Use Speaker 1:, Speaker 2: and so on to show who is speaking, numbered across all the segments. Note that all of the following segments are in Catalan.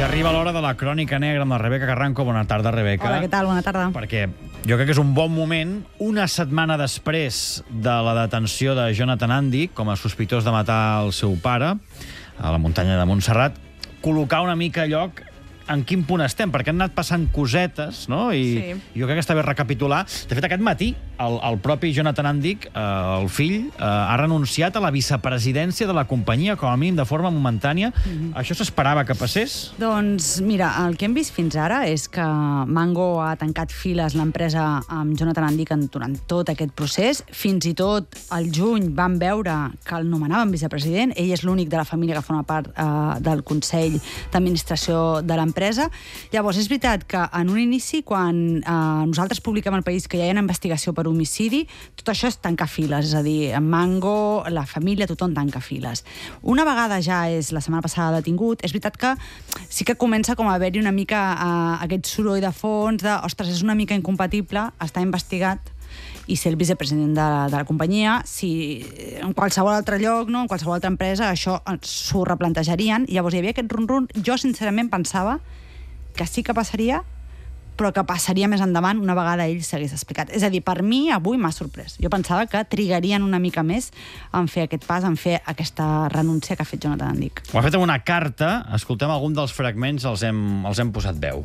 Speaker 1: I arriba l'hora de la Crònica Negra amb la Rebeca Carranco. Bona tarda, Rebeca.
Speaker 2: Hola, què tal? Bona tarda.
Speaker 1: Perquè jo crec que és un bon moment, una setmana després de la detenció de Jonathan Andic com a sospitós de matar el seu pare a la muntanya de Montserrat, col·locar una mica a lloc en quin punt estem, perquè han anat passant cosetes, no? I jo crec que està bé recapitular. De fet, aquest matí, el propi Jonathan Andic, el fill, ha renunciat a la vicepresidència de la companyia, com a mínim de forma momentània. Això s'esperava que passés?
Speaker 2: Doncs, mira, el que hem vist fins ara és que Mango ha tancat files l'empresa amb Jonathan Andic durant tot aquest procés. Fins i tot al juny van veure que el nomenaven vicepresident. Ell és l'únic de la família que forma part del Consell d'Administració de l'empresa. Llavors, és veritat que en un inici, quan nosaltres publiquem al País que hi ha una investigació per homicidi, tot això és tancar files, és a dir, en Mango, la família, tothom tanca files. Una vegada ja és la setmana passada detingut, és veritat que sí que comença com a haver-hi una mica aquest soroll de fons de, ostres, és una mica incompatible estar investigat i ser el vicepresident de la companyia. Si en qualsevol altre lloc, no, en qualsevol altra empresa, això s'ho replantejarien. Llavors hi havia aquest rum-rum. Jo, sincerament, pensava que sí que passaria, però que passaria més endavant una vegada ell s'hagués explicat. És a dir, per mi, avui m'ha sorprès. Jo pensava que trigarien una mica més en fer aquest pas, en fer aquesta renúncia que ha fet Jonathan Andic.
Speaker 1: Ho ha fet amb una carta. Escoltem algun dels fragments, els hem posat veu.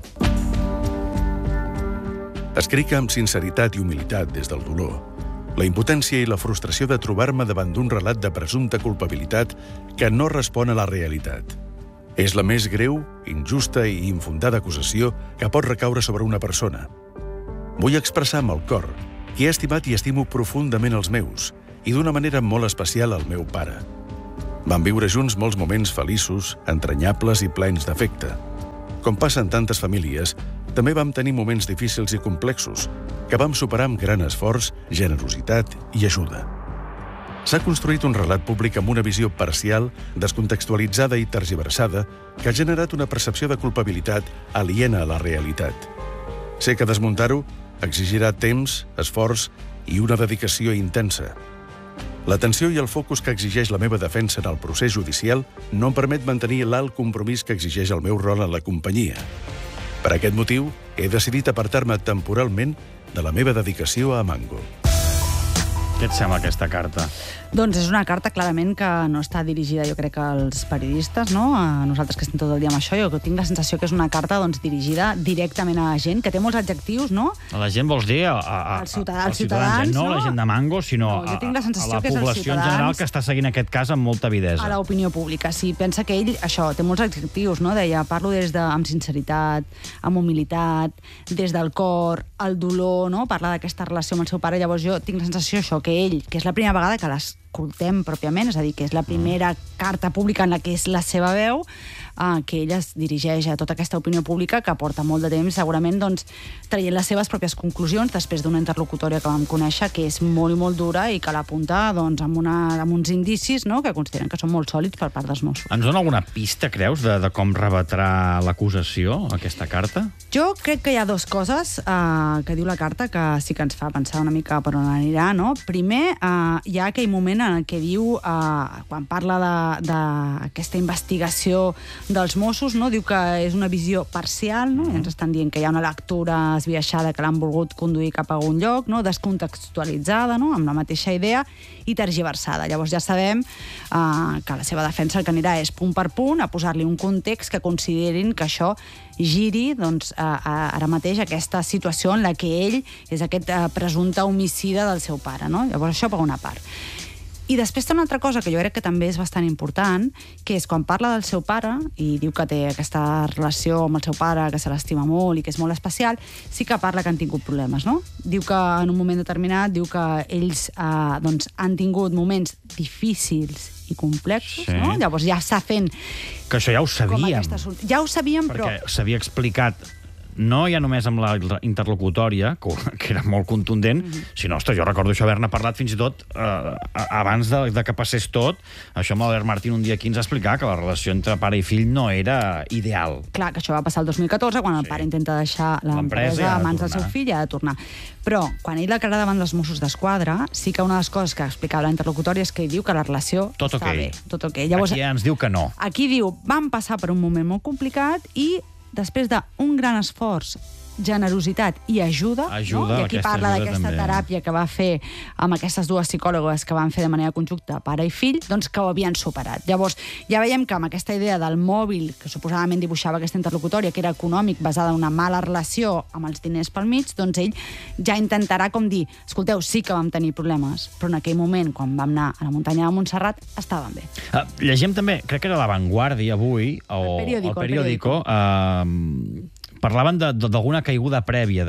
Speaker 3: Escric amb sinceritat i humilitat des del dolor, la impotència i la frustració de trobar-me davant d'un relat de presumpta culpabilitat que no respon a la realitat. És la més greu, injusta i infundada acusació que pot recaure sobre una persona. Vull expressar amb el cor que he estimat i estimo profundament els meus i d'una manera molt especial el meu pare. Vam viure junts molts moments feliços, entranyables i plens d'afecte. Com passa en tantes famílies, també vam tenir moments difícils i complexos, que vam superar amb gran esforç, generositat i ajuda. S'ha construït un relat públic amb una visió parcial, descontextualitzada i tergiversada, que ha generat una percepció de culpabilitat aliena a la realitat. Sé que desmuntar-ho exigirà temps, esforç i una dedicació intensa. L'atenció i el focus que exigeix la meva defensa en el procés judicial no em permet mantenir l'alt compromís que exigeix el meu rol en la companyia. Per aquest motiu, he decidit apartar-me temporalment de la meva dedicació a Mango.
Speaker 1: Què et sembla aquesta carta?
Speaker 2: Doncs és una carta clarament que no està dirigida, jo crec, als periodistes, no? A nosaltres que estem tot el dia amb això. Jo tinc la sensació que és una carta dirigida directament a la gent, que té molts adjectius, no?
Speaker 1: A la gent vols dir?
Speaker 2: Als ciutadans,
Speaker 1: no? A la gent de Mango, sinó
Speaker 2: jo tinc la sensació
Speaker 1: a la
Speaker 2: que és als
Speaker 1: població en general que està seguint aquest cas amb molta avidesa.
Speaker 2: A l'opinió pública, sí. Pensa que ell, això, té molts adjectius, no? Deia, parlo amb sinceritat, amb humilitat, des del cor, el dolor, no? Parla d'aquesta relació amb el seu pare. Llavors jo tinc la sensació, això, que ell, que és la primera vegada que l'escoltem pròpiament, és a dir, que és la primera carta pública en la que és la seva veu, que ell es dirigeix a tota aquesta opinió pública que porta molt de temps, segurament, doncs, traient les seves pròpies conclusions després d'una interlocutòria que vam conèixer, que és molt i molt dura i que l'apunta, doncs, amb uns indicis, no?, que consideren que són molt sòlids per part dels Mossos.
Speaker 1: Ens dona alguna pista, creus, de com rebatrà l'acusació, aquesta carta?
Speaker 2: Jo crec que hi ha dues coses que diu la carta que sí que ens fa pensar una mica per on anirà, no? Primer, hi ha aquell moment en què diu, quan parla d'aquesta investigació dels Mossos, no? Diu que és una visió parcial, no? I ens estan dient que hi ha una lectura esbiaixada que l'han volgut conduir cap a algun lloc, no? Descontextualitzada, no? Amb la mateixa idea i tergiversada. Llavors ja sabem que la seva defensa el que anirà és punt per punt a posar-li un context que considerin que això giri, doncs, ara mateix aquesta situació en la que ell és aquest presumpte homicida del seu pare, no? Llavors això per una part. I després té una altra cosa que jo crec que també és bastant important, que és quan parla del seu pare i diu que té aquesta relació amb el seu pare, que se l'estima molt i que és molt especial, sí que parla que han tingut problemes, no? Diu que en un moment determinat, diu que ells doncs, han tingut moments difícils i complexos, no? Llavors ja està fent...
Speaker 1: Que això ja ho sabíem.
Speaker 2: Ja ho sabíem, però...
Speaker 1: Perquè s'havia explicat no ja només amb la interlocutòria, que era molt contundent, sinó, ostres, jo recordo això haver-ne parlat fins i tot abans de que passés tot. Això amb l'Albert Martín un dia aquí ens va explicar que la relació entre pare i fill no era ideal.
Speaker 2: Clar, que això va passar el 2014, quan el pare intenta deixar l'empresa a mans del seu fill i ha de tornar. Però, quan ell declara davant dels Mossos d'Esquadra, sí que una de les coses que explicava la interlocutòria és que ell diu que la relació està bé. Tot ok. Llavors,
Speaker 1: aquí ja ens diu que no.
Speaker 2: Aquí diu, vam passar per un moment molt complicat i després d'un gran esforç, generositat i ajuda, no? I aquí parla d'aquesta teràpia que va fer amb aquestes dues psicòlogues que van fer de manera conjunta, pare i fill, doncs que ho havien superat. Llavors, ja veiem que amb aquesta idea del mòbil, que suposadament dibuixava aquesta interlocutòria, que era econòmic, basada en una mala relació amb els diners pel mig, doncs ell ja intentarà com dir, escolteu, sí que vam tenir problemes, però en aquell moment, quan vam anar a la muntanya de Montserrat, estaven bé.
Speaker 1: Llegim també, crec que era La Vanguardia avui, o el Periódico, parlaven d'alguna caiguda prèvia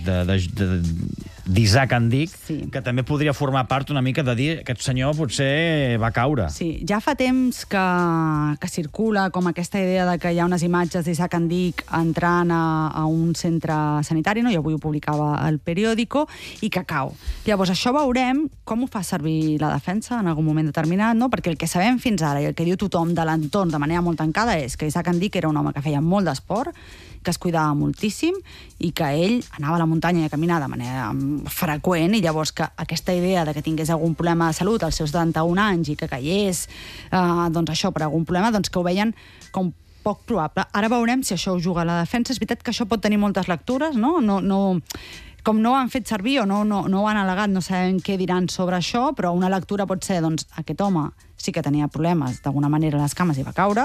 Speaker 1: d'Isaac Andic, que també podria formar part una mica de dir que aquest senyor potser va caure.
Speaker 2: Sí, ja fa temps que circula com aquesta idea de que hi ha unes imatges d'Isaac Andic entrant a un centre sanitari, no? I avui ho publicava el Periódico, i que cau. Llavors, això veurem com ho fa servir la defensa en algun moment determinat, no? Perquè el que sabem fins ara i el que diu tothom de l'entorn de manera molt tancada és que Isaac Andic era un home que feia molt d'esport, que es cuidava moltíssim i que ell anava a la muntanya a caminar de manera freqüent, i llavors que aquesta idea de que tingués algun problema de salut als seus 71 anys i que caiés doncs això per algun problema, doncs que ho veien com poc probable. Ara veurem si això ho juga a la defensa. És veritat que això pot tenir moltes lectures, no? Com no ho han fet servir o no ho han al·legat, no sabem què diran sobre això, però una lectura pot ser, doncs, aquest home sí que tenia problemes d'alguna manera a les cames i va caure,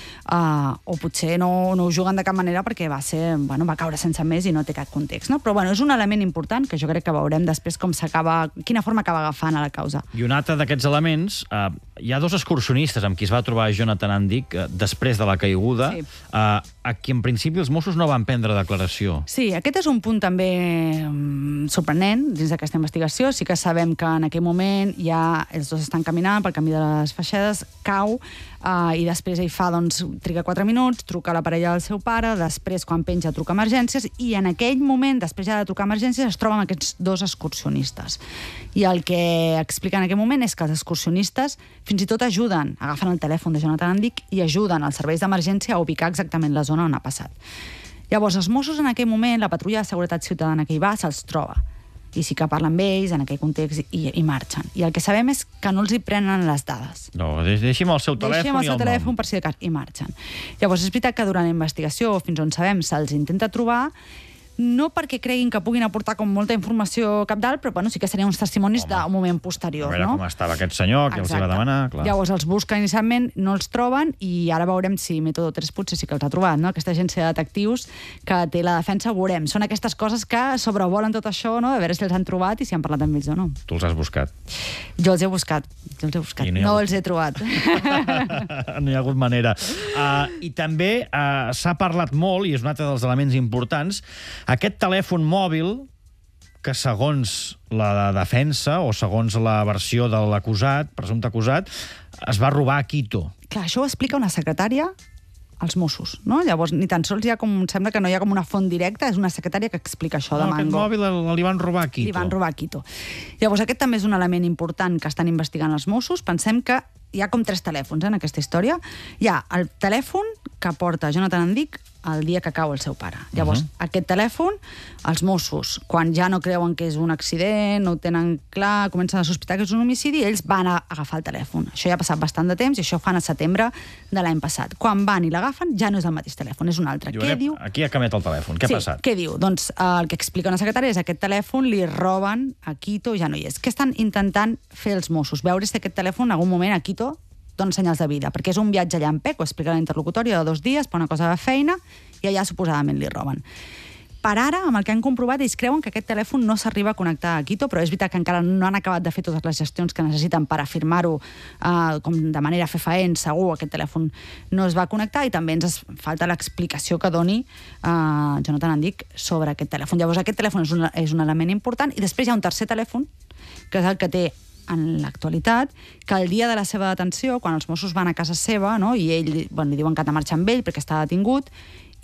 Speaker 2: o potser no ho juguen de cap manera perquè va caure sense més i no té cap context, no? Però és un element important que jo crec que veurem després quina forma acaba agafant a la causa.
Speaker 1: I un altre d'aquests elements, hi ha dos excursionistes amb qui es va trobar Jonathan Andic després de la caiguda, a qui en principi els Mossos no van prendre declaració.
Speaker 2: Sí, aquest és un punt també sorprenent dins d'aquesta investigació. Sí que sabem que en aquell moment ja els dos estan caminant pel camí de les Feixedes, cau, i després ell triga 4 minuts, truca a la parella del seu pare, després quan penja truca a emergències, i en aquell moment, després ja de trucar a emergències, es troba amb aquests dos excursionistes. I el que explica en aquell moment és que els excursionistes fins i tot ajuden, agafen el telèfon de Jonathan Andic i ajuden als serveis d'emergència a ubicar exactament la zona on ha passat. Llavors, els Mossos en aquell moment, la patrulla de seguretat ciutadana que hi va, se'ls troba. I sí que parlen amb ells en aquell context i marxen. I el que sabem és que no els hi prenen les dades.
Speaker 1: No, deixi'm el seu telèfon i el nom.
Speaker 2: Deixi'm el seu telèfon per si de cas, i marxen. Llavors, és veritat que durant la investigació, fins on sabem, se'ls intenta trobar, no perquè creguin que puguin aportar com molta informació cabdal, però sí que serien uns testimonis d'un moment posterior.
Speaker 1: A veure com estava aquest senyor, que els hi va demanar. Clar.
Speaker 2: Llavors els busquen inicialment, no els troben, i ara veurem si Método 3 potser sí que els ha trobat, no? Aquesta agència de detectius que té la defensa, veurem. Són aquestes coses que sobrevolen tot això, no? De veure si els han trobat i si han parlat amb ells o no.
Speaker 1: Tu els has buscat?
Speaker 2: Jo els he buscat. No els he trobat.
Speaker 1: No hi ha hagut manera. I també s'ha parlat molt, i és un altre dels elements importants, aquest telèfon mòbil que, segons la defensa o segons la versió de l'acusat, presumpte acusat, es va robar a Quito.
Speaker 2: Clar, això ho explica una secretària als Mossos, no? Llavors, ni tan sols sembla que no hi ha com una font directa, és una secretària que explica això de Mango.
Speaker 1: Aquest mòbil li van robar a Quito.
Speaker 2: Li van robar a Quito. Llavors, aquest també és un element important que estan investigant els Mossos. Pensem que hi ha com 3 telèfons en aquesta història. Hi ha el telèfon que porta Jonathan Andic el dia que cau el seu pare. Llavors, aquest telèfon, els Mossos, quan ja no creuen que és un accident, no ho tenen clar, comencen a sospitar que és un homicidi, ells van a agafar el telèfon. Això ja ha passat bastant de temps i això ho fan a setembre de l'any passat. Quan van i l'agafen, ja no és el mateix telèfon, és un altre. Què diu?
Speaker 1: Aquí ha canviat el telèfon. Què ha passat?
Speaker 2: Què diu? Doncs el que explica una secretària és que aquest telèfon li roben a Quito, ja no hi és. Què estan intentant fer els Mossos? Veure si aquest telèfon en algun moment a Quito dona senyals de vida, perquè és un viatge llampec, ho explica la interlocutòria, de 2 dies, per una cosa de feina, i allà suposadament li roben. Per ara, amb el que han comprovat, ells creuen que aquest telèfon no s'arriba a connectar a Quito, però és veritat que encara no han acabat de fer totes les gestions que necessiten per afirmar-ho com de manera fefaent, segur, aquest telèfon no es va connectar, i també ens falta l'explicació que doni Jonathan Andic sobre aquest telèfon. Llavors, aquest telèfon és un element important, i després hi ha un tercer telèfon, que és el que té en l'actualitat, que el dia de la seva detenció, quan els Mossos van a casa seva, no, i ell, li diuen que ha de marxar amb ell perquè està detingut,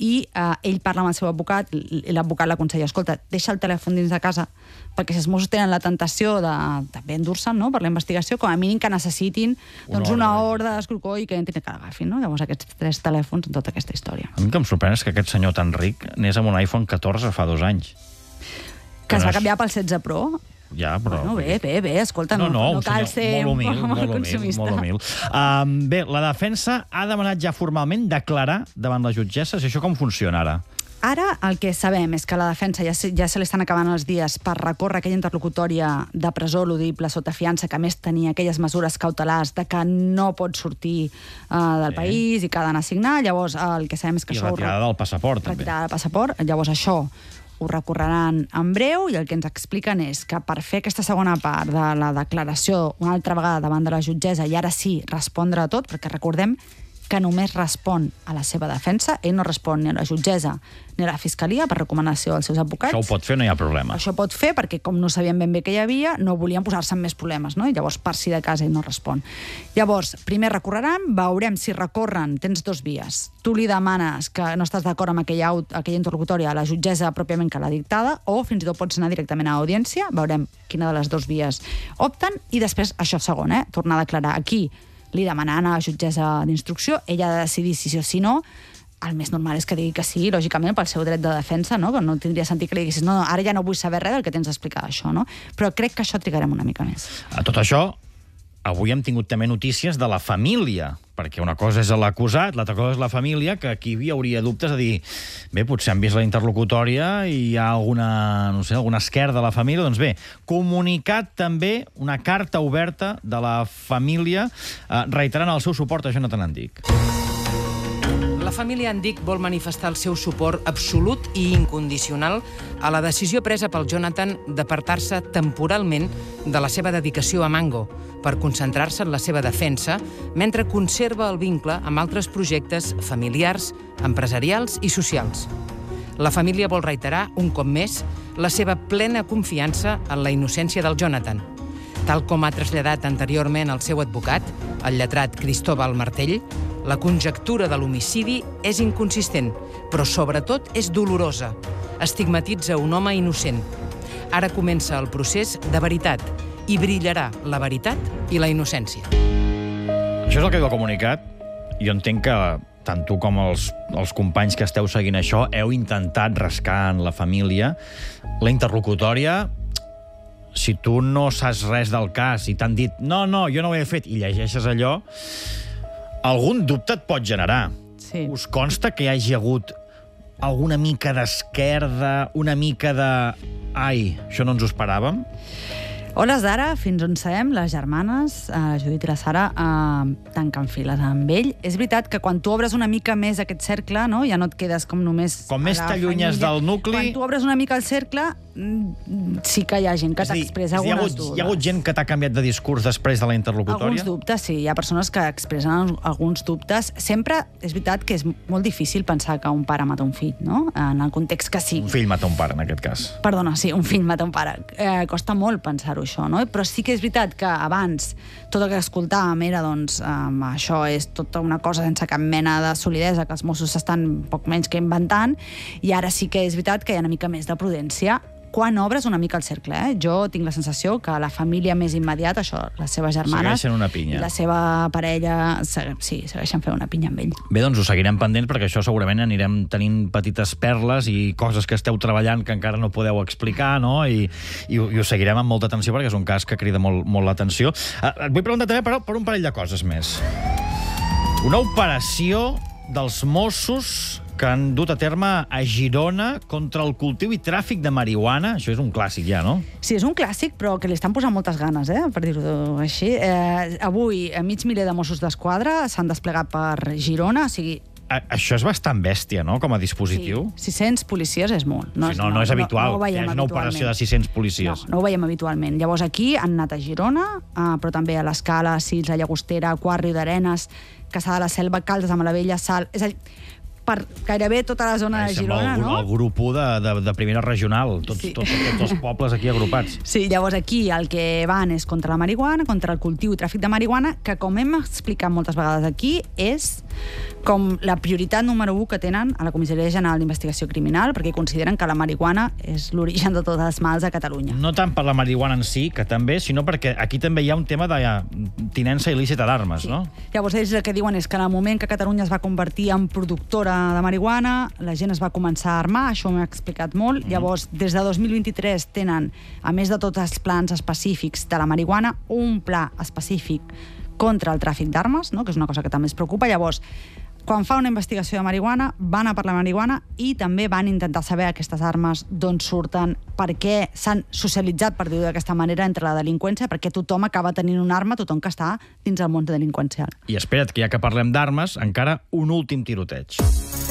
Speaker 2: i ell parla amb el seu advocat i l'advocat l'aconsella, escolta, deixa el telèfon dins de casa, perquè si els Mossos tenen la tentació de també endur-se'l, no?, per la investigació, com a mínim que necessitin una ordre d'escorcoll i que entrin que l'agafin, no? Llavors aquests 3 telèfons en tota aquesta història.
Speaker 1: A mi que em sorprèn és que aquest senyor tan ric anés amb un iPhone 14 fa 2 anys.
Speaker 2: Que es va canviar pel 16 Pro.
Speaker 1: Ja, però...
Speaker 2: Bueno, bé, escolta, no cal ser molt consumista.
Speaker 1: Molt humil. Bé, la defensa ha demanat ja formalment declarar davant les jutgesses. I això com funciona ara?
Speaker 2: Ara el que sabem és que la defensa ja se li estan acabant els dies per recórrer aquella interlocutòria de presó eludible sota fiança, que a més tenia aquelles mesures cautelars de que no pot sortir del país i que ha d'anar a signar. Llavors el que sabem és que això...
Speaker 1: I retirada del passaport, també.
Speaker 2: Retirada del passaport. Llavors això ho recorreran en breu i el que ens expliquen és que per fer aquesta segona part de la declaració una altra vegada davant de la jutgessa i ara sí respondre a tot, perquè recordem que només respon a la seva defensa, ell no respon ni a la jutgessa ni a la fiscalia per recomanació dels seus advocats.
Speaker 1: Això ho pot fer, no hi ha problema.
Speaker 2: Això pot fer perquè, com no sabien ben bé què hi havia, no volien posar-se en més problemes, no? I llavors, per si de cas, ell no respon. Llavors, primer recorreran, veurem si recorren, tens 2 vies. Tu li demanes que no estàs d'acord amb aquella interlocutòria a la jutgessa pròpiament que l'ha dictada, o fins i tot pots anar directament a audiència, veurem quina de les 2 vies opten, i després, això segon, tornar a declarar aquí, li demanant a la jutgessa d'instrucció, ella ha de decidir si sí o si no. El més normal és que digui que sí, lògicament, pel seu dret de defensa, no? Que no tindria sentit que li diguessis no, ara ja no vull saber res del que tens d'explicar això, no? Però crec que això trigarem una mica més.
Speaker 1: A tot això, avui hem tingut també notícies de la família, perquè una cosa és l'acusat, l'altra cosa és la família, que aquí hi hauria dubtes a dir, bé, potser han vist la interlocutòria i hi ha alguna esquerda de la família, doncs bé, comunicat també una carta oberta de la família reiterant el seu suport a Jonathan Andic.
Speaker 4: La família Andic vol manifestar el seu suport absolut i incondicional a la decisió presa pel Jonathan d'apartar-se temporalment de la seva dedicació a Mango per concentrar-se en la seva defensa mentre conserva el vincle amb altres projectes familiars, empresarials i socials. La família vol reiterar, un cop més, la seva plena confiança en la innocència del Jonathan. Tal com ha traslladat anteriorment el seu advocat, el lletrat Cristóbal Martell, la conjectura de l'homicidi és inconsistent, però sobretot és dolorosa. Estigmatitza un home innocent. Ara comença el procés de veritat i brillarà la veritat i la innocència.
Speaker 1: Això és el que diu el comunicat. Jo entenc que tant tu com els companys que esteu seguint això heu intentat rascar en la família. La interlocutòria, si tu no saps res del cas i t'han dit no, jo no ho he fet, i llegeixes allò, algun dubte et pot generar.
Speaker 2: Sí.
Speaker 1: Us consta que hi hagi hagut alguna mica d'esquerda, una mica de... Ai, això no ens ho esperàvem?
Speaker 2: Hores d'ara, fins on sabem, les germanes, la Judit i la Sara, tanquen files amb ell. És veritat que quan tu obres una mica més aquest cercle, no? Ja no et quedes com només...
Speaker 1: Com més t'allunyes del nucli...
Speaker 2: Quan tu obres una mica el cercle, sí que hi ha gent que t'expressa algunes dubtes.
Speaker 1: Hi ha hagut gent que t'ha canviat de discurs després de la interlocutòria?
Speaker 2: Alguns dubtes, sí. Hi ha persones que expressen alguns dubtes. Sempre és veritat que és molt difícil pensar que un pare mata un fill, no? En el context que sigui.
Speaker 1: Un fill mata un pare, en aquest cas.
Speaker 2: Perdona, sí, un fill mata un pare. Costa molt pensar-ho, això, no? Però sí que és veritat que abans tot el que escoltàvem era, doncs, això és tota una cosa sense cap mena de solidesa que els Mossos estan poc menys que inventant, i ara sí que és veritat que hi ha una mica més de prudència quan obres una mica el cercle. Jo tinc la sensació que la família més immediata, això, les seves germanes...
Speaker 1: Segueixen una pinya.
Speaker 2: I la seva parella, sí, segueixen fent una pinya amb ell.
Speaker 1: Bé, doncs ho seguirem pendent, perquè això segurament anirem tenint petites perles i coses que esteu treballant que encara no podeu explicar, no? I ho seguirem amb molta atenció, perquè és un cas que crida molt l'atenció. Et vull preguntar també per un parell de coses més. Una operació dels Mossos que han dut a terme a Girona contra el cultiu i tràfic de marihuana. Això és un clàssic ja, no?
Speaker 2: Sí, és un clàssic, però que li estan posant moltes ganes, per dir-ho així. Avui, mig miler de Mossos d'Esquadra s'han desplegat per Girona, o sigui...
Speaker 1: Això és bastant bèstia, no?, com a dispositiu.
Speaker 2: Sí, 600 policies és molt.
Speaker 1: No és habitual, és una operació de 600 policies.
Speaker 2: No ho veiem habitualment. Llavors aquí han anat a Girona, però també a l'Escala, Sils, a Llagostera, Quart, Riudarenes, Caçà de la Selva, Caldes de Malavella, Salt... És a dir, per gairebé tota la zona de Girona, no?
Speaker 1: El grup 1 de primera regional, tots els pobles aquí agrupats.
Speaker 2: Sí, llavors aquí el que van és contra la marihuana, contra el cultiu i tràfic de marihuana, que com hem explicat moltes vegades aquí, és com la prioritat número 1 que tenen a la Comissaria General d'Investigació Criminal, perquè consideren que la marihuana és l'origen de tots els mals a Catalunya.
Speaker 1: No tant per la marihuana en si, que també, sinó perquè aquí també hi ha un tema de tinença il·lícita d'armes, no?
Speaker 2: Llavors ells el que diuen és que en el moment que Catalunya es va convertir en productora de marihuana, la gent es va començar a armar, això m'ho he explicat molt. Llavors, des de 2023 tenen, a més de tots els plans específics de la marihuana, un pla específic contra el tràfic d'armes, no? Que és una cosa que també es preocupa. Llavors, quan fa una investigació de marihuana, van a per la marihuana i també van intentar saber aquestes armes d'on surten, per què s'han socialitzat, per dir-ho d'aquesta manera, entre la delinqüència, perquè tothom acaba tenint una arma, tothom que està dins el món delinqüencial.
Speaker 1: I espera't, que ja que parlem d'armes, encara un últim tiroteig.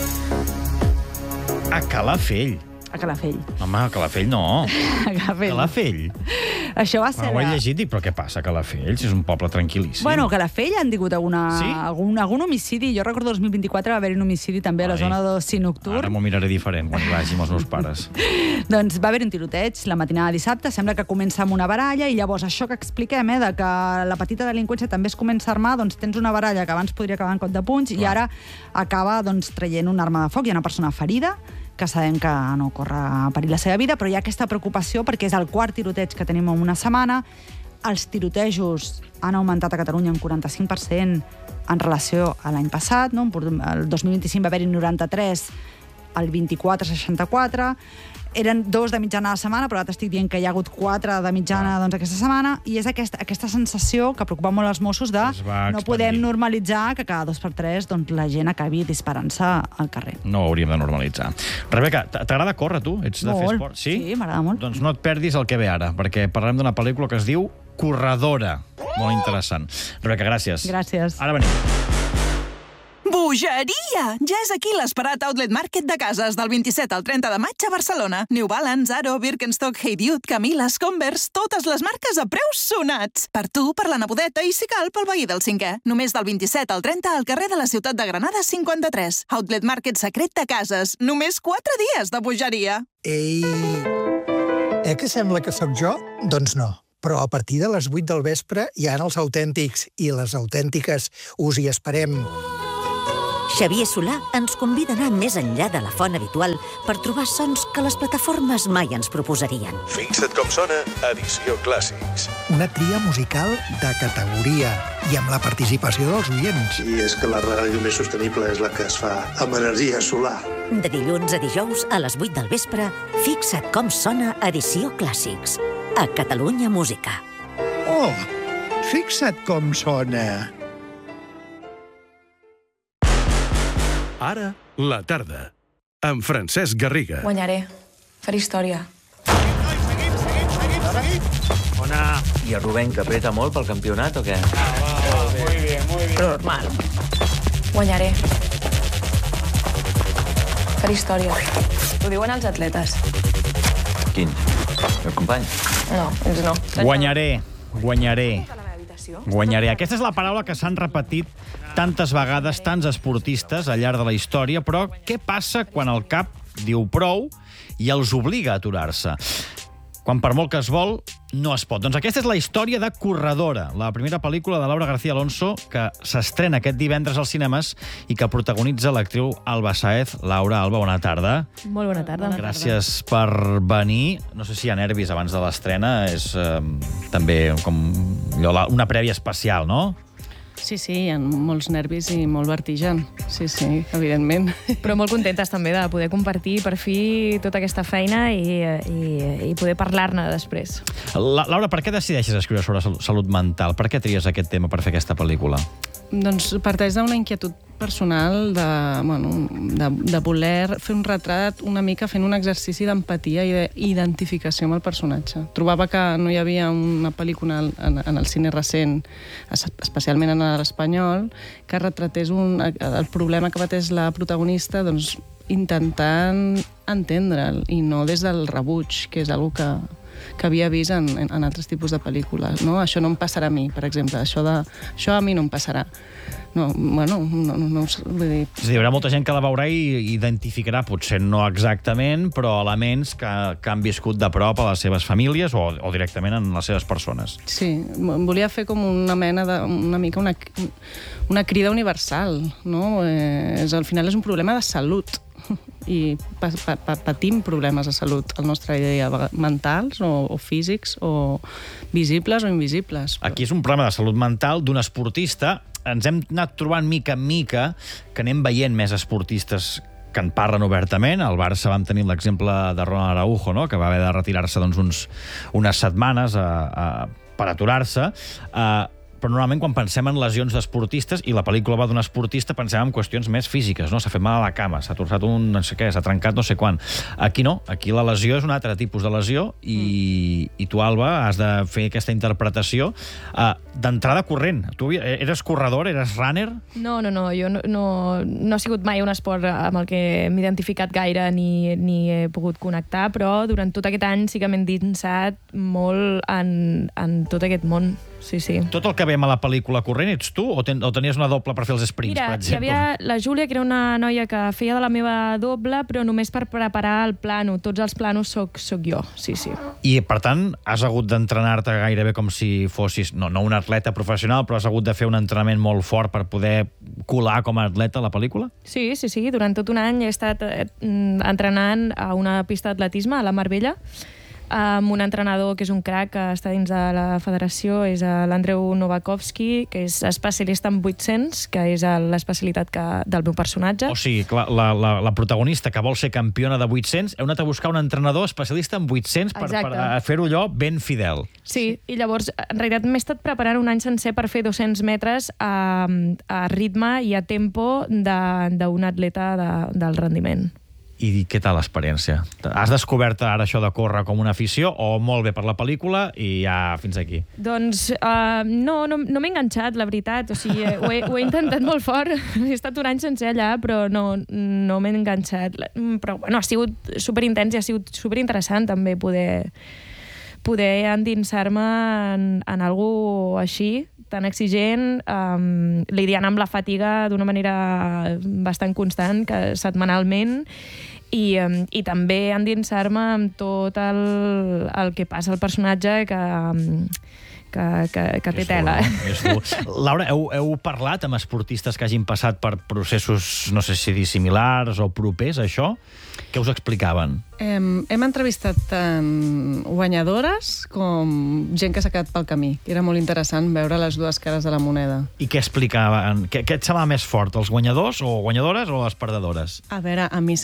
Speaker 1: A Calafell.
Speaker 2: A Calafell.
Speaker 1: Home, a Calafell no.
Speaker 2: A Calafell.
Speaker 1: Calafell.
Speaker 2: Això va ser...
Speaker 1: Ho he llegit i dic, però què passa a Calafell? Si és un poble tranquil·líssim.
Speaker 2: Bueno, a Calafell han tingut
Speaker 1: Sí?
Speaker 2: algun homicidi. Jo recordo 2024 va haver-hi un homicidi també a la zona d'oci nocturn.
Speaker 1: Ara m'ho miraré diferent quan hi vagi amb els meus pares.
Speaker 2: Doncs va haver un tiroteig la matinada de dissabte, sembla que comença amb una baralla i llavors això que expliquem, de que la petita delinqüència també es comença a armar, doncs tens una baralla que abans podria acabar en cop de punys i ara acaba traient una arma de foc. Hi ha una persona ferida, que sabem que no corre perill la seva vida, però hi ha aquesta preocupació perquè és el quart tiroteig que tenim en una setmana. Els tirotejos han augmentat a Catalunya un 45% en relació a l'any passat, no? El 2025 va haver-hi 93, el 24, 64... Eren 2 de mitjana a la setmana, però ara t'estic dient que hi ha hagut 4 de mitjana aquesta setmana, i és aquesta sensació que preocupa molt els Mossos de no podem normalitzar que cada 2 per 3 la gent acabi disparant-se al carrer.
Speaker 1: No ho hauríem de normalitzar. Rebeca, t'agrada córrer, tu? Ets de fer esport?
Speaker 2: Sí, m'agrada molt.
Speaker 1: Doncs no et perdis el que ve ara, perquè parlem d'una pel·lícula que es diu Corredora. Molt interessant. Rebeca, gràcies.
Speaker 2: Gràcies.
Speaker 1: Ara venim.
Speaker 5: Bogeria! Ja és aquí l'esperat Outlet Market de Cases del 27 al 30 de maig a Barcelona. New Balance, Aro, Birkenstock, Hey Dude, Camila, Converse, totes les marques a preus sonats. Per tu, per la nebodeta i, si cal, pel veí del 5è. Només del 27 al 30 al carrer de la Ciutat de Granada 53. Outlet Market secret de Cases. Només 4 dies de bogeria.
Speaker 6: Ei, que sembla que sóc jo? Doncs no. Però a partir de les 8 del vespre hi ha els autèntics i les autèntiques. Us hi esperem.
Speaker 7: Xavier Solà ens convida a anar més enllà de la font habitual per trobar sons que les plataformes mai ens proposarien.
Speaker 3: Fixa't com sona, edició Clàssics.
Speaker 6: Una tria musical de categoria i amb la participació dels oients.
Speaker 8: I és que la ràdio més sostenible és la que es fa amb energia solar.
Speaker 7: De dilluns a dijous a les 8 del vespre, Fixa't com sona, edició Clàssics. A Catalunya Música.
Speaker 6: Oh, fixa't com sona.
Speaker 3: Ara, la tarda, amb Francesc Garriga.
Speaker 9: Guanyaré. Faré història.
Speaker 10: Ona. I el Rubén, que apreta molt pel campionat, o què?
Speaker 9: Muy bien. Però normal. Guanyaré. Faré història. Ho diuen els atletes.
Speaker 10: Quin? El company?
Speaker 9: No, ells no.
Speaker 1: Guanyaré. Aquesta és la paraula que s'han repetit tantes vegades tants esportistes al llarg de la història, però què passa quan el cap diu prou i els obliga a aturar-se? Quan per molt que es vol, no es pot. Doncs aquesta és la història de Corredora, la primera pel·lícula de Laura García Alonso que s'estrena aquest divendres als cinemes i que protagonitza l'actriu Alba Sáez. Laura, Alba, bona tarda.
Speaker 9: Molt bona tarda.
Speaker 1: Gràcies per venir. No sé si hi ha nervis abans de l'estrena, és també com una prèvia especial, no?
Speaker 9: Sí, hi ha molts nervis i molt vertigen. Sí, evidentment. Però molt contentes també de poder compartir per fi tota aquesta feina i poder parlar-ne després.
Speaker 1: Laura, per què decideixes escriure sobre salut mental? Per què tries aquest tema per fer aquesta pel·lícula?
Speaker 9: Doncs parteix d'una inquietud personal de voler fer un retrat una mica fent un exercici d'empatia i d'identificació amb el personatge. Trobava que no hi havia una pel·lícula en el cine recent, especialment en l'espanyol, que retratés el problema que pateix la protagonista intentant entendre'l i no des del rebuig, que és una havia vist en altres tipus de pel·lícules. No? Això no em passarà a mi, per exemple. Això a mi no em passarà. No, bueno, no vull dir...
Speaker 1: És a dir, hi haurà molta gent que la veurà i identificarà, potser no exactament, però elements que han viscut de prop a les seves famílies o directament en les seves persones.
Speaker 9: Sí, volia fer com una mena de... una mica una crida universal, no? Al final és un problema de salut i patim problemes de salut al nostre dia, mentals o físics o visibles o invisibles.
Speaker 1: Aquí és un problema de salut mental d'un esportista. Ens hem anat trobant mica en mica que anem veient més esportistes que en parlen obertament. Al Barça vam tenir l'exemple de Ronald Araujo, no? Que va haver de retirar-se unes setmanes per aturar-se. Però normalment quan pensem en lesions d'esportistes, i la pel·lícula va d'un esportista, pensem en qüestions més físiques, no? S'ha fet mal a la cama, s'ha torçat no sé què, s'ha trencat no sé quan. Aquí no, aquí la lesió és un altre tipus de lesió i tu, Alba, has de fer aquesta interpretació d'entrada corrent. Tu eres corredor, eres runner?
Speaker 11: No, jo no ha sigut mai un esport amb el que m'he identificat gaire ni he pogut connectar, però durant tot aquest any sí que m'he endinsat molt en tot aquest món. Sí.
Speaker 1: Tot el que veiem a la pel·lícula corrent ets tu o tenies una doble per fer els sprints, per exemple?
Speaker 11: Hi havia la Júlia, que era una noia que feia de la meva doble, però només per preparar el plano. Tots els planos soc jo, sí.
Speaker 1: I, per tant, has hagut d'entrenar-te gairebé com si fossis, no un atleta professional, però has hagut de fer un entrenament molt fort per poder colar com a atleta a la pel·lícula?
Speaker 11: Sí. Durant tot un any he estat entrenant a una pista d'atletisme, a la Marbella, amb un entrenador que és un crac, que està dins de la federació, és l'Andreu Novakovski, que és especialista en 800, que és l'especialitat del meu personatge.
Speaker 1: O sigui, la protagonista que vol ser campiona de 800, heu anat a buscar un entrenador especialista en 800 per fer-ho allò ben fidel.
Speaker 11: Sí, i llavors, en realitat, m'he estat preparant un any sencer per fer 200 metres a ritme i a tempo d'un atleta d'alt rendiment.
Speaker 1: I què tal l'experiència? Has descobert ara això de córrer com una afició o molt bé per la pel·lícula i ja fins aquí?
Speaker 11: Doncs no m'he enganxat, la veritat. O sigui, ho he intentat molt fort. He estat un any sencer allà, però no m'he enganxat. Però bueno, ha sigut superintens i ha sigut superinteressant també poder endinsar-me en algú així, tan exigent, lidiant amb la fatiga d'una manera bastant constant, setmanalment, i també endinsar-me amb tot el que passa al personatge que té tela.
Speaker 1: Laura, heu parlat amb esportistes que hagin passat per processos, no sé si dir similars o propers a això? Què us explicaven?
Speaker 9: Hem entrevistat tant guanyadores com gent que s'ha quedat pel camí. Era molt interessant veure les dues cares de la moneda.
Speaker 1: I què explicaven? Què et semblava més fort, els guanyadors o guanyadores o les perdedores?
Speaker 9: A veure, a mi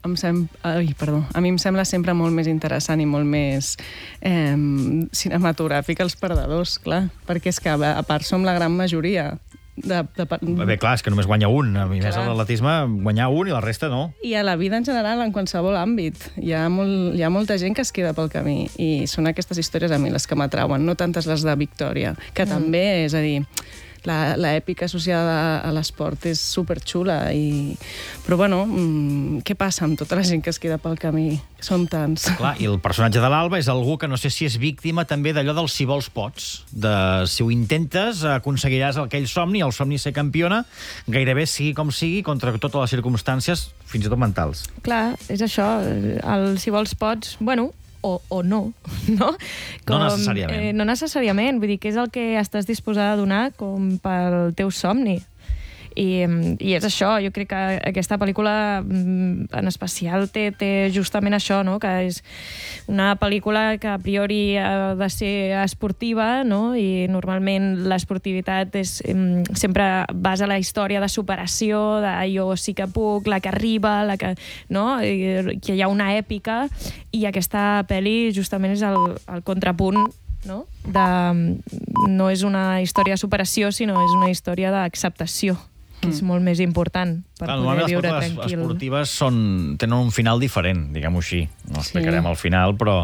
Speaker 9: em sembla sempre molt més interessant i molt més cinematogràfic els perdedors, clar, perquè és que a part som la gran majoria.
Speaker 1: Bé, clar, és que només guanya un. A mi més a l'atletisme guanyar un i la resta no.
Speaker 9: I a la vida en general, en qualsèvol àmbit. Hi ha molta gent que es queda pel camí i són aquestes històries a mi les que m'atrauen, no tantes les de victòria, que també, és a dir, l'èpica associada a l'esport és superxula. Però, bueno, què passa amb tota la gent que es queda pel camí? Són tants.
Speaker 1: Clar, i el personatge de l'Alba és algú que no sé si és víctima també d'allò del si vols pots. Si ho intentes, aconseguiràs aquell somni, el somni ser campiona, gairebé sigui com sigui, contra totes les circumstàncies, fins i tot mentals.
Speaker 11: Clar, és això. El si vols pots, bueno, o no, no?
Speaker 1: No necessàriament.
Speaker 11: No necessàriament, vull dir que és el que estàs disposada a donar com pel teu somni. I és això, jo crec que aquesta pel·lícula en especial té justament això, no? Que és una pel·lícula que a priori ha de ser esportiva, no? I normalment l'esportivitat sempre basa la història de superació, de jo sí que puc, la que arriba, no? Que hi ha una èpica, i aquesta pel·li justament és el contrapunt, no? No és una història de superació, sinó és una història d'acceptació, que és molt més important per poder viure tranquil.
Speaker 1: Les esportives tenen un final diferent, diguem-ho així. No explicarem el final, però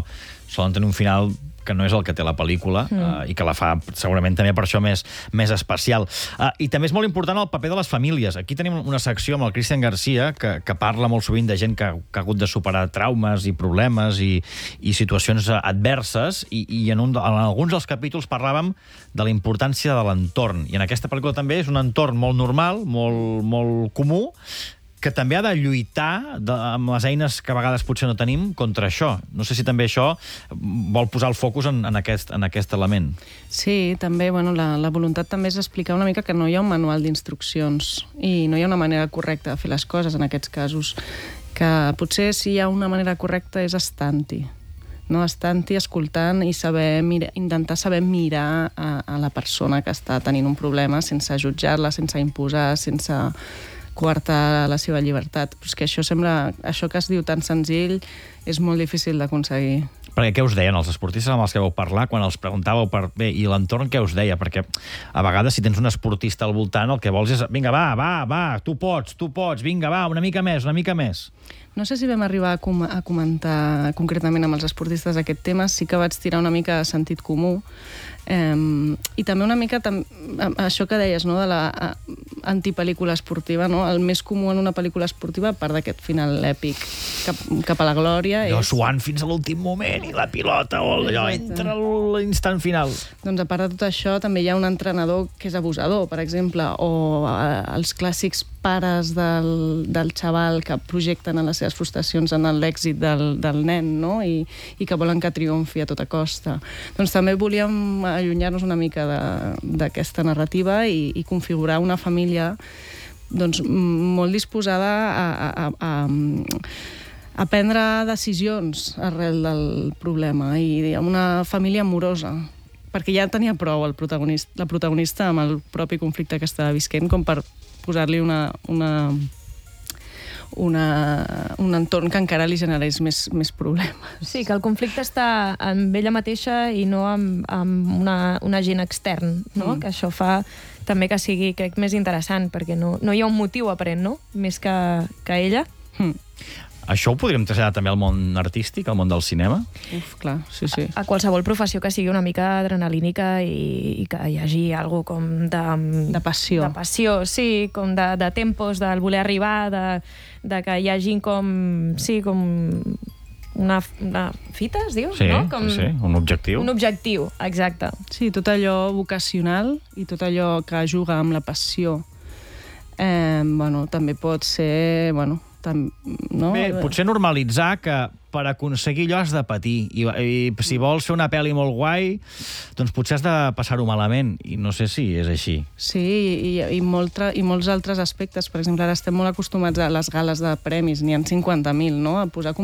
Speaker 1: solen tenir un final que no és el que té la pel·lícula i que la fa segurament també per això més especial. I també és molt important el paper de les famílies. Aquí tenim una secció amb el Cristian Garcia que parla molt sovint de gent que ha hagut de superar traumes i problemes i situacions adverses i en alguns dels capítols parlàvem de la importància de l'entorn. I en aquesta pel·lícula també és un entorn molt normal, molt comú, que també ha de lluitar amb les eines que a vegades potser no tenim contra això. No sé si també això vol posar el focus en aquest element.
Speaker 9: Sí, també, la voluntat també és explicar una mica que no hi ha un manual d'instruccions i no hi ha una manera correcta de fer les coses en aquests casos. Que potser si hi ha una manera correcta és estant-hi. No? Estant-hi, escoltant i intentar saber mirar a la persona que està tenint un problema sense jutjar-la, sense imposar, sense coartar la seva llibertat. Però és que això que es diu tan senzill és molt difícil d'aconseguir.
Speaker 1: Perquè què us deien els esportistes amb els que vau parlar quan els preguntàveu i l'entorn què us deia? Perquè a vegades si tens un esportista al voltant el que vols és vinga, va, tu pots, vinga, va, una mica més.
Speaker 9: No sé si vam arribar a comentar concretament amb els esportistes aquest tema, sí que vaig tirar una mica de sentit comú i també una mica això que deies, no, de la antipel·lícula esportiva, no? El més comú en una pel·lícula esportiva, a part d'aquest final èpic cap a la glòria,
Speaker 1: allò suant fins a l'últim moment i la pilota o allò entra a l'instant final.
Speaker 9: Doncs a part de tot això també hi ha un entrenador que és abusador, per exemple, o els clàssics pares del xaval que projecten les seves frustracions en l'èxit del nen, no? I que volen que triomfi a tota costa. Doncs també volíem allunyar-nos una mica d'aquesta narrativa i configurar una família doncs, molt disposada a prendre decisions arrel del problema i una família amorosa, perquè ja tenia prou la protagonista amb el propi conflicte que estava visquent com per posar-li un entorn que encara li generés més problemes.
Speaker 11: Sí, que el conflicte està amb ella mateixa i no amb un agent extern, no? Que això fa també que sigui, crec, més interessant, perquè no hi ha un motiu aparent, no? Més que ella.
Speaker 1: Això ho podríem traslladar també al món artístic, al món del cinema?
Speaker 9: Clar, sí.
Speaker 11: A qualsevol professió que sigui una mica adrenalínica i que hi hagi alguna com
Speaker 9: de passió.
Speaker 11: De passió, sí, com de tempos, del voler arribar, de que hi hagi com una fita, es diu?
Speaker 1: Sí,
Speaker 11: no?
Speaker 1: sí, un objectiu.
Speaker 11: Un objectiu, exacte.
Speaker 9: Sí, tot allò vocacional i tot allò que juga amb la passió també pot ser... No?
Speaker 1: Bé, potser normalitzar que per aconseguir allò has de patir i si vols fer una pel·li molt guai doncs potser has de passar-ho malament i no sé si és així.
Speaker 9: Sí, i molts altres aspectes. Per exemple, ara estem molt acostumats a les gales de premis, n'hi ha 50.000, no? A posar